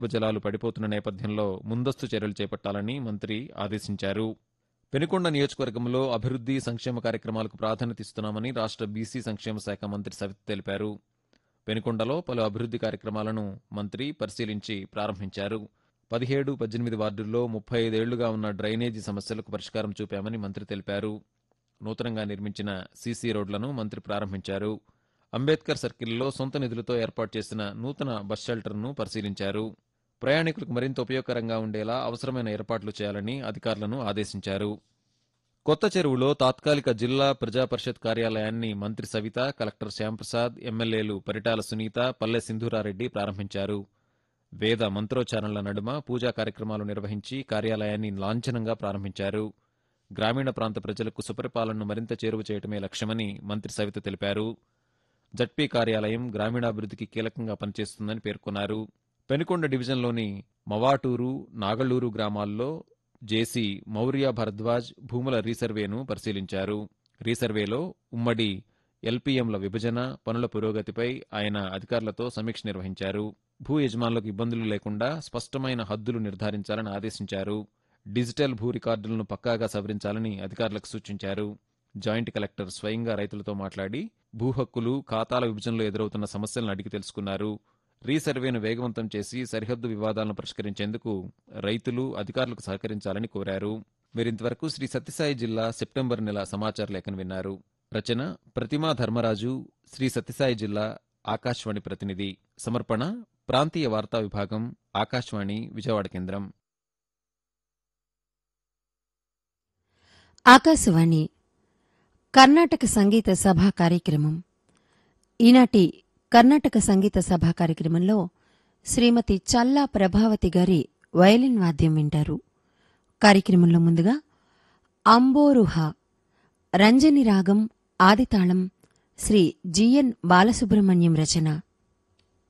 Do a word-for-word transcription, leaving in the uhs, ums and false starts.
జలాలు పడిపోతున్న నేపథ్యంలో ముందస్తు చర్యలు చేపట్టాలని మంత్రి ఆదేశించారు. పెనుకొండ నియోజకవర్గంలో అభివృద్ది సంక్షేమ కార్యక్రమాలకు ప్రాధాన్యత ఇస్తున్నామని రాష్ట్ర బీసీ సంక్షేమ శాఖ మంత్రి సవిత తెలిపారు. పెనుకొండలో పలు అభివృద్ది కార్యక్రమాలను మంత్రి పరిశీలించి ప్రారంభించారు. పదిహేడు పద్దెనిమిది వార్డుల్లో ముప్పై ఐదేళ్లుగా ఉన్న డ్రైనేజీ సమస్యలకు పరిష్కారం చూపామని మంత్రి తెలిపారు. నూతనంగా నిర్మించిన సీసీ రోడ్లను మంత్రి ప్రారంభించారు. అంబేద్కర్ సర్కిల్లో సొంత నిధులతో ఏర్పాటు చేసిన నూతన బస్ షెల్టర్ను పరిశీలించారు. ప్రయాణికులకు మరింత ఉపయోగకరంగా ఉండేలా అవసరమైన ఏర్పాట్లు చేయాలని అధికారులను ఆదేశించారు. కొత్త చెరువులో తాత్కాలిక జిల్లా ప్రజాపరిషత్ కార్యాలయాన్ని మంత్రి సవిత, కలెక్టర్ శ్యాంప్రసాద్, ఎమ్మెల్యేలు పరిటాల సునీత, పల్లె సింధూరారెడ్డి ప్రారంభించారు. వేద మంత్రోచ్చారణల నడుమ పూజా కార్యక్రమాలు నిర్వహించి కార్యాలయాన్ని లాంఛనంగా ప్రారంభించారు. గ్రామీణ ప్రాంత ప్రజలకు సుపరిపాలనను మరింత చేరువ చేయడమే లక్ష్యమని మంత్రి సవిత తెలిపారు. జడ్పీ కార్యాలయం గ్రామీణాభివృద్ధికి కీలకంగా పనిచేస్తుందని పేర్కొన్నారు. పెనుకొండ డివిజన్లోని మవాటూరు, నాగళ్లూరు గ్రామాల్లో జేసీ మౌర్య భరద్వాజ్ భూముల రీసర్వేను పరిశీలించారు. రీసర్వేలో ఉమ్మడి ఎల్పీఎంల విభజన పనుల పురోగతిపై ఆయన అధికారులతో సమీక్ష నిర్వహించారు. భూ యజమానులకు ఇబ్బందులు లేకుండా స్పష్టమైన హద్దులు నిర్ధారించాలని ఆదేశించారు. డిజిటల్ భూ రికార్డులను పక్కాగా సవరించాలని అధికారులకు సూచించారు. జాయింట్ కలెక్టర్ స్వయంగా రైతులతో మాట్లాడి భూ హక్కులు, ఖాతాల విభజనలో ఎదురవుతున్న సమస్యలను అడిగి తెలుసుకున్నారు. రీసర్వేను వేగవంతం చేసి సరిహద్దు వివాదాలను పరిష్కరించేందుకు రైతులు, అధికారులకు సహకరించాలని కోరారు. మీరింతవరకు శ్రీ సత్యసాయి జిల్లా సెప్టెంబర్ నెల సమాచార లేఖను విన్నారు. రచన ప్రతిమా ధర్మరాజు, శ్రీ సత్యసాయి జిల్లా ఆకాశవాణి ప్రతినిధి. సమర్పణ ప్రాంతీయ వార్తా విభాగం, ఆకాశవాణి విజయవాడ కేంద్రం. ఆకాశవాణి కర్ణాటక సంగీత సభా కార్యక్రమం. ఈనాటి కర్ణాటక సంగీత సభా కార్యక్రమంలో శ్రీమతి చల్లా ప్రభావతి గారి వయలిన్ వాద్యం వింటారు. కార్యక్రమంలో ముందుగా అంబోరుహ రంజని రాగం ఆదితాళం శ్రీ జిఎన్ బాలసుబ్రహ్మణ్యం రచన.